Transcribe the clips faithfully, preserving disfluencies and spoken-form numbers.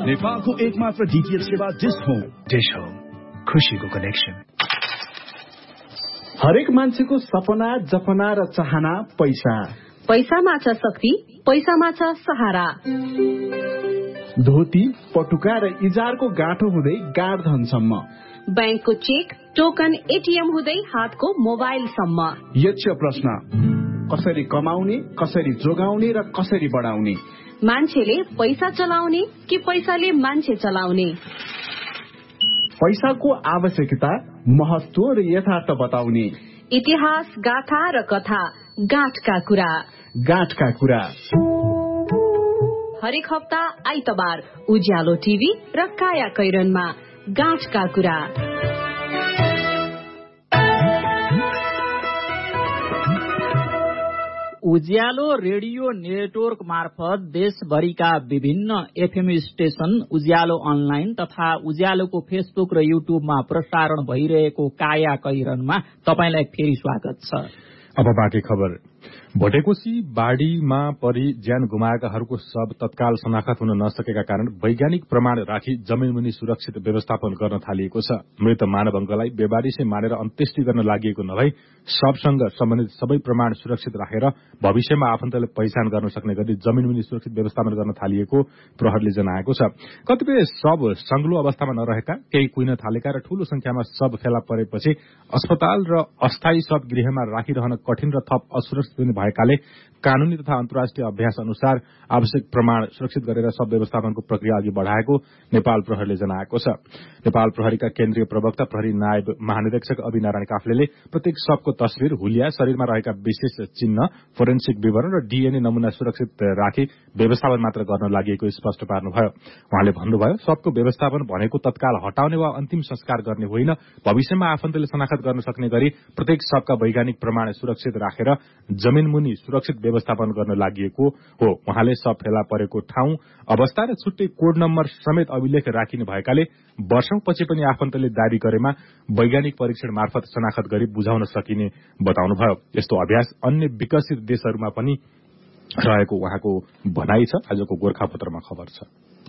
नेपालको एकमात्र डीटीएच सेवा डिश होम। डिश होम, खुशीको कनेक्सन। हरेक मान्छेको सपना, जपना र चाहना पैसा। पैसामा छ शक्ति, पैसामा छ सहारा। धोती, पटुका र इजारको गाँठो हुँदै गाडधनसम्म, बैंकको चेक, टोकन, एटीएम हुँदै हातको मोबाइलसम्म। यक्ष प्रश्न, कसरी कमाउने, कसरी जोगाउने र कसरी बढाउने? मान्छेले पैसा चलाउने कि पैसाले मान्छे चलाउने? पैसाको आवश्यकता, महत्व र यथार्थ बताउने। इतिहास, गाथा र कथा, गाँठका कुरा। गाँठका कुरा हरेक हप्ता आइतबार उज्यालो टिभी र काया कैरनमा गाँठका कुरा। उज्यालो रेडियो नेटवर्क मार्फत देशभरिका विभिन्न एफएम स्टेशन, उज्यालो अनलाइन तथा उज्यालोको फेसबुक र युट्युबमा प्रसारण भइरहेको काया कैरनमा तपाईंलाई फेरि स्वागत छ। अब बाँकी खबर। भटेकोशी बाढ़ीमा परि ज्यान गुमाएकाहरूको शव तत्काल शनाखत हुन नसकेका कारण वैज्ञानिक प्रमाण राखी जमिनमुनि सुरक्षित व्यवस्थापन गर्न थालिएको छ। मृत मानव अंगलाई बेबारिसे मानेर अन्त्येष्टि गर्न लागि नभई शवसँग सम्बन्धित सबै प्रमाण सुरक्षित राखेर भविष्यमा आफन्तले पहिचान गर्न सक्ने गरी जमिनमुनि सुरक्षित व्यवस्थापन गर्न थालिएको प्रहरीले जनाएको छ। कतिपय शव संग्लो अवस्थामा नरहेका, केही कुइन थालेका र ठूलो संख्यामा शव फेला परेपछि अस्पताल र अस्थायी शव गृहमा राखिरहन कठिन र थप असुरक्षित हुने भएकाले कानूनी तथा अन्तर्राष्ट्रिय अभ्यास अनुसार आवश्यक प्रमाण सुरक्षित गरेर शव व्यवस्थापनको प्रक्रिया अघि बढ़ाएको नेपाल प्रहरीले जनाएको छ। नेपाल प्रहरीका केन्द्रीय प्रवक्ता प्रहरी नायब महानिरीक्षक अभिनारायण काफ्लेले प्रत्येक शवको तस्विर, हुलिया, शरीरमा रहेका विशेष चिन्ह, फोरेन्सिक विवरण र डीएनए नमूना सुरक्षित राखी व्यवस्थापन मात्र गर्न लागि स्पष्ट पार्नुभयो। उहाँले भन्नुभयो, शवको व्यवस्थापन भनेको तत्काल हटाउने वा अन्तिम संस्कार गर्ने होइन, भविष्यमा आफन्तले शनाखत गर्न सक्ने गरी प्रत्येक शवका वैज्ञानिक प्रमाण सुरक्षित राखेर जमिनमुनि सुरक्षित व्यवस्थापन गर्न लागि हो। उहाँले शव फेला परेको ठाउँ, अवस्था र छुट्टै कोड नम्बर समेत अभिलेख राखिने भएकाले वर्षौंपछि पनि आफन्तले दावी गरेमा वैज्ञानिक परीक्षण मार्फत शनाखत गरी बुझाउन सकिने बताउनुभयो। यस्तो अभ्यास अन्य विकसित देशहरूमा पनि रहेको उहाँको भनाई छ। आजको गोर्खापत्रमा खबर छ।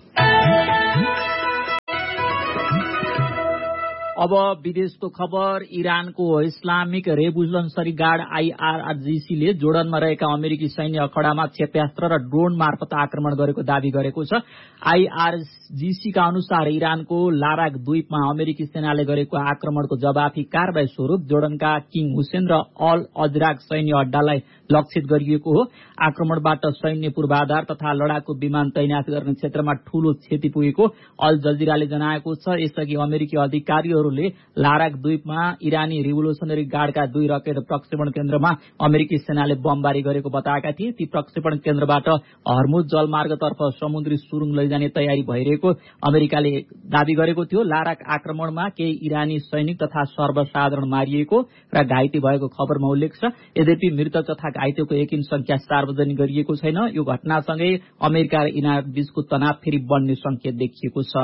अब विदेशको खबर। इरानको इस्लामिक रेभोल्युसनरी गार्ड आईआरजीसीले जोर्डनमा रहेका अमेरिकी सैन्य अखडामा क्षेप्यास्त्र र ड्रोन मार्फत आक्रमण गरेको दावी गरेको छ। आईआरजीसीका अनुसार इरानको लाराक द्वीपमा अमेरिकी सेनाले गरेको आक्रमणको जवाफी कारवाही स्वरूप जोर्डनका किङ हुसेन र अल अजराक सैन्य अड्डालाई लक्षित गरिएको हो। आक्रमणबाट सैन्य पूर्वाधार तथा लडाकु विमान तैनाथ गर्ने क्षेत्रमा ठूलो क्षति पुगेको अल जजिराले जनाएको छ। यसअघि अमेरिकी अधिकारीहरूले लाराक द्वीपमा इरानी रिभोल्युसनरी गार्डका दुई रकेट प्रक्षेपण केन्द्रमा अमेरिकी सेनाले बमबारी गरेको बताएका थिए। ती प्रक्षेपण केन्द्रबाट हर्मुज जलमार्गतर्फ समुद्री सुरुङ लैजाने तयारी भइरहेको अमेरिकाले दावी गरेको थियो। लाराक आक्रमणमा केही इरानी सैनिक तथा सर्वसाधारण मारिएको र घाइते भएको खबरमा उल्लेख छ। यद्यपि मृतक तथा घाइतेको एकिन संख्या सार्वजनिक गरिएको छैन। यो घटनासँगै अमेरिका र इरान बीचको तनाव फेरि बढ्ने संकेत देखिएको छ।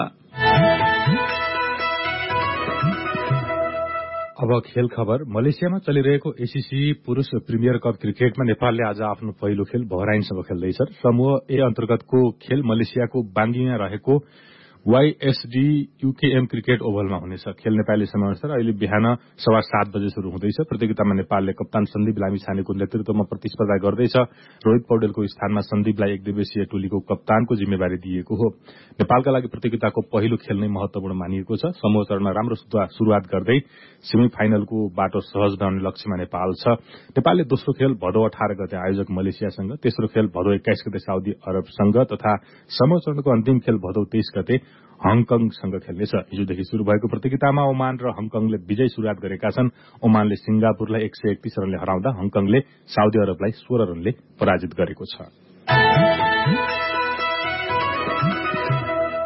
अब खेल खबर। मलेसियामा चलिरहेको एसीसी पुरूष प्रिमियर कप क्रिकेटमा नेपालले आज आफ्नो पहिलो खेल बहराइनसँग खेल्दैछ। समूह ए अन्तर्गतको खेल मलेसियाको बाङ्गीमा रहेको वाईएसडी यूकेएम क्रिकेट ओभलमा हुनेछ। खेल नेपाली समयअनुसार अहिले बिहान सवा सात बजे शुरू हुँदैछ। प्रतियोगितामा नेपालले कप्तान सन्दीप लामिछानेको नेतृत्वमा प्रतिस्पर्धा गर्दैछ। रोहित पौडेलको स्थानमा सन्दीपलाई एक दिवसीय टोलीको कप्तानको जिम्मेवारी दिएको हो। नेपालका लागि प्रतियोगिताको पहिलो खेल नै महत्वपूर्ण मानिएको छ। समूह चरणमा राम्रो शुरूआत गर्दै सेमी फाइनलको बाटो सहज बनाउने लक्ष्यमा नेपाल छ। नेपालले दोस्रो खेल भदौ अठार गते आयोजक मलेसियासँग, तेस्रो खेल भदौ एक्काइस गते साउदी अरबसँग तथा समूह चरणको अन्तिम खेल भदौ तेइस गते हङकङसँग खेल्नेछ। हिजोदेखि शुरू भएको प्रतियोगितामा ओमान र हङकङले विजयी शुरूआत गरेका छन्। ओमानले सिंगापुरलाई एक सय एकतीस रनले हराउँदा हङकङले साउदी अरबलाई सोह्र रनले पराजित गरेको छ।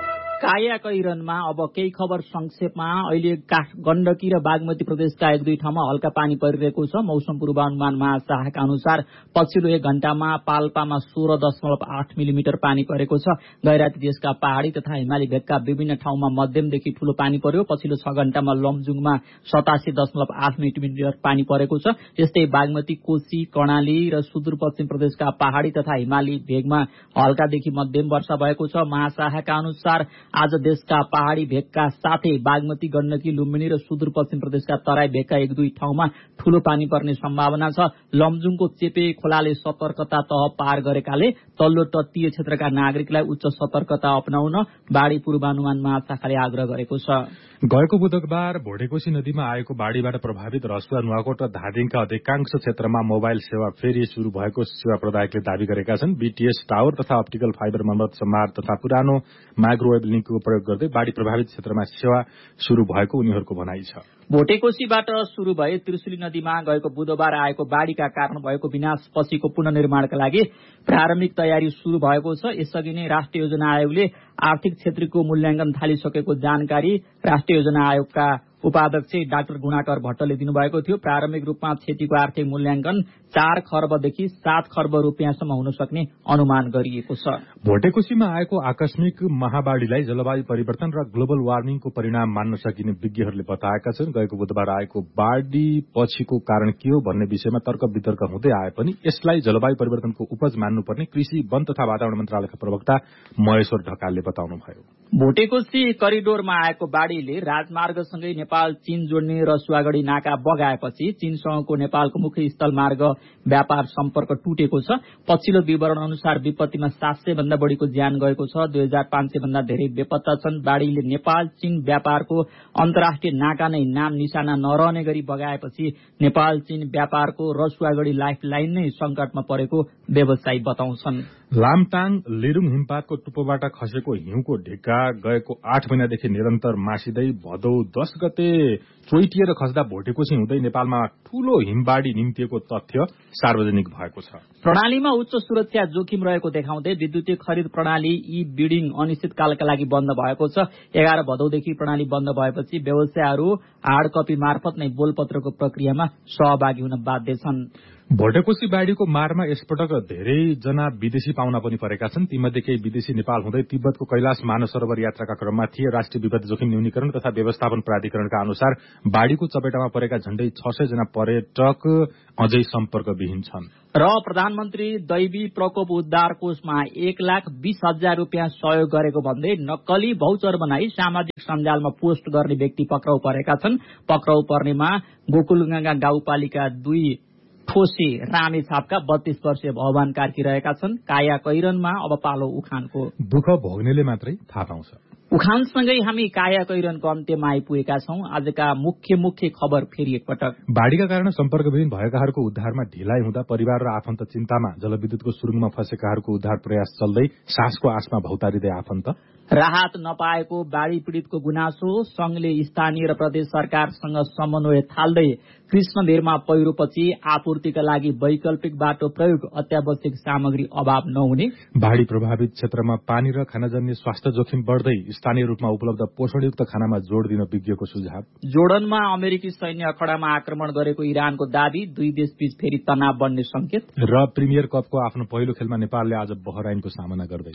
काया कैरनमा अब केही खबर संक्षेपमा। अहिले गण्डकी र बागमती प्रदेशका एक दुई ठाउँमा हल्का पानी परिरहेको छ। मौसम पूर्वानुमान महाशाखाका अनुसार पछिल्लो एक घण्टामा पाल्पामा सोह्र दशमलव आठ मिलिमिटर पानी परेको छ। गैराती देशका पहाड़ी तथा हिमाली भेगका विभिन्न ठाउँमा मध्यमदेखि ठूलो पानी पर्यो। पछिल्लो छ घण्टामा लमजुङमा सतासी दशमलव आठ मिलिमिटर पानी परेको छ। यस्तै बागमती, कोशी, कर्णाली र सुदूरपश्चिम प्रदेशका पहाड़ी तथा हिमाली भेगमा हल्कादेखि मध्यम वर्षा भएको छ। महाशाखाका अनुसार आज देशका पहाड़ी भेगका साथै बागमती, गण्डकी, लुम्बिनी र सुदूरपश्चिम प्रदेशका तराई भेगका एक दुई ठाउँमा ठूलो पानी पर्ने सम्भावना छ। लमजुङको चेपे खोलाले सतर्कता तह पार गरेकाले तल्लो तटीय क्षेत्रका नागरिकलाई उच्च सतर्कता अपनाउन बाढ़ी पूर्वानुमान महाशाखाले आग्रह गरेको छ। गएको बुधबार भोटेकोशी नदीमा आएको बाढ़ीबाट प्रभावित रसुवा, नुवाकोट र धादिङका अधिकांश क्षेत्रमा मोबाइल सेवा फेरि शुरू भएको सेवा प्रदायकले दावी गरेका छन्। बीटीएस टावर तथा अप्टिकल फाइबर मर्मत सम्भार तथा पुरानो माइक्रोवेभ लिङ्कको प्रयोग गर्दै बाढ़ी प्रभावित क्षेत्रमा सेवा शुरू भएको उनीहरूको भनाइ छ। भोटेकोशीबाट शुरू भए त्रिशुली नदीमा गएको बुधबार आएको बाढ़ीका कारण भएको विनाशपछिको पुनर्निर्माणका लागि प्रारम्भिक तयारी शुरू भएको छ। यसअघि नै राष्ट्रिय योजना आयोगले आर्थिक क्षेत्रको मूल्याङ्कन थालिसकेको जानकारी राष्ट्रिय योजना आयोगका उपाध्यक्ष डाक्टर गुणाकर भट्टले दिनुभएको थियो। प्रारम्भिक रूपमा क्षतिको आर्थिक मूल्याङ्कन चार खर्बदेखि सात खर्ब रूपियाँसम्म हुन सक्ने अनुमान गरिएको छ। भोटेकोशीमा आएको आकस्मिक महाबाढ़ीलाई जलवायु परिवर्तन र ग्लोबल वार्मिङको परिणाम मान्न सकिने विज्ञहरूले बताएका छन्। गएको बुधबार आएको बाढ़ी पछिको कारण के हो भन्ने विषयमा तर्क वितर्क हुँदै आए पनि यसलाई जलवायु परिवर्तनको उपज मान्नुपर्ने कृषि, वन तथा वातावरण मन्त्रालयका प्रवक्ता महेश्वर ढकालले बताउनुभयो। भोटेकोशी करिडोरमा आएको बाढ़ीले राजमार्गसँगै नेपाल चीन जोड्ने रसुवागढ़ी नाका बगाएपछि चीनसँगको नेपालको मुख्य स्थल मार्ग व्यापार सम्पर्क टुटेको छ। पछिल्लो विवरण अनुसार विपत्तिमा सात सय भन्दा बढ़ीको ज्यान गएको छ। दुई हजार पाँच सय भन्दा धेरै बेपत्ता छन्। बाढ़ीले नेपाल चीन व्यापारको अन्तर्राष्ट्रिय नाका नै नाम निशाना नरहने गरी बगाएपछि नेपाल चीन व्यापारको रसुवागढ़ी लाइफ लाइन नै संकटमा परेको व्यवसायी बताउँछन्। लामटाङ लेरुङ हिमपातको टुप्पोबाट खसेको हिउँको ढेका गएको आठ महिनादेखि निरन्तर मासिँदै भदौ दश गते चोइटिएर खस्दा भोटेकोशी हुँदै नेपालमा ठूलो हिमबाढ़ी निम्तिएको तथ्य सार्वजनिक भएको छ। प्रणालीमा उच्च सुरक्षा जोखिम रहेको देखाउँदै विद्युतीय खरिद प्रणाली ई बिडिङ अनिश्चितकालका लागि बन्द भएको छ। एघार भदौदेखि प्रणाली बन्द भएपछि व्यवसायहरू हार्ड कपी मार्फत नै बोलपत्रको प्रक्रियामा सहभागी हुन बाध्य छन्। भोटेकोशी बाढ़ीको मारमा यसपटक धेरैजना विदेशी पाहुना पनि परेका छन्। तीमध्ये केही विदेशी नेपाल हुँदै तिब्बतको कैलाश मानसरोवर यात्राका क्रममा थिए। राष्ट्रिय विपद जोखिम न्यूनीकरण तथा व्यवस्थापन प्राधिकरणका अनुसार बाढ़ीको चपेटामा परेका झण्डै छ सय जना पर्यटक अझै सम्पर्कविहीन छन्। र प्रधानमन्त्री दैवी प्रकोप उद्धार कोषमा एक लाख बीस हजार रूपियाँ सहयोग गरेको भन्दै नक्कली भौचर बनाई सामाजिक सञ्जालमा पोस्ट गर्ने व्यक्ति पक्राउ परेका छन्। पक्राउ पर्नेमा गोकुलगंगा गाउँपालिका दुई ठोसे रामे छापका बत्तीस वर्षीय भगवान कार्की रहेका छन्। काया कैरनमा अब पालो उखानको। दुःख भोग्नेले मात्रै थाहा पाउँछ। उखानसँगै हामी काया कैरनको अन्त्यमा आइपुगेका छौं। आजका मुख्य मुख्य खबर फेरि एकपटक। बाढ़ीका कारण सम्पर्कविहीन भएकाहरूको उद्धारमा ढिलाइ हुँदा परिवार र आफन्त चिन्तामा। जलविद्युतको सुरुङमा फँसेकाहरूको उद्धार प्रयास चल्दै सासको आसमा भौतारिँदै आफन्त। राहत नपाएको बाढ़ी पीड़ितको गुनासो। संघले स्थानीय र प्रदेश सरकारसँग समन्वय थाल्दै कृष्णधेरमा पहिरोपछि आपूर्तिका लागि वैकल्पिक बाटो प्रयोग। अत्यावश्यक सामग्री अभाव नहुने। बाढ़ी प्रभावित क्षेत्रमा पानी र खानाजन्य स्वास्थ्य जोखिम बढ्दै स्थानीय रूपमा उपलब्ध पोषणयुक्त खानामा जोड़ दिन विज्ञको सुझाव। जोर्डनमा अमेरिकी सैन्य अखडामा आक्रमण गरेको इरानको दावी। दुई देशबीच फेरि तनाव बढ्ने संकेत। र प्रिमियर कपको आफ्नो पहिलो खेलमा नेपालले आज बहराइनको सामना गर्दै।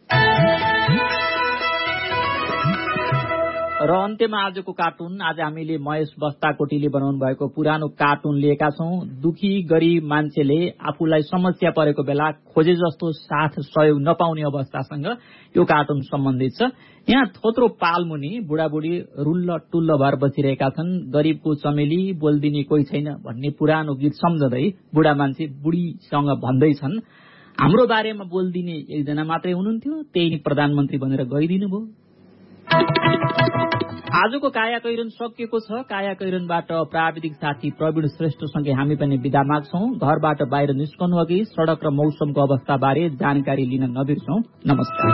र अन्त्यमा आजको कार्टुन। आज हामीले महेश बस्ताकोटीले बनाउनु भएको पुरानो कार्टुन लिएका छौं। दुखी गरीब मान्छेले आफूलाई समस्या परेको बेला खोजे जस्तो साथ सहयोग नपाउने अवस्थासँग यो कार्टुन सम्बन्धित छ। यहाँ थोत्रो पालमुनि बुढाबुढी रुल्ल टुल्ल भएर बसिरहेका छन्। गरीबको चमेली बोल्दिने कोही छैन भन्ने पुरानो गीत सम्झँदै बुढा मान्छे बुढीसँग भन्दैछन्, हाम्रो बारेमा बोल्दिने एकजना मात्रै हुनुहुन्थ्यो, त्यही नै प्रधानमन्त्री भनेर गइदिनु भयो। आजको काया कैरन सकिएको छ। काया कैरनबाट प्राविधिक साथी प्रवीण श्रेष्ठसँगै हामी पनि बिदा माग्छौं। घरबाट बाहिर निस्कनु अघि सड़क र मौसमको अवस्था बारे जानकारी लिन नबिर्सौं। नमस्कार।